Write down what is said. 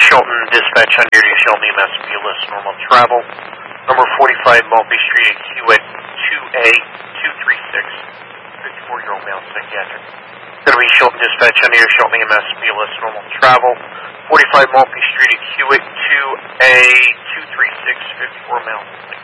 Shelton Dispatch on duty, Shelton EMS, BLS normal travel. Number 45 Mulphy Street, Hewitt, 2A, 236, 54-year-old male, psychiatric. Going to be Shelton Dispatch on duty, Shelton EMS, BLS normal travel. 45 Mulphy Street, Hewitt, 2A, 236, 54 male.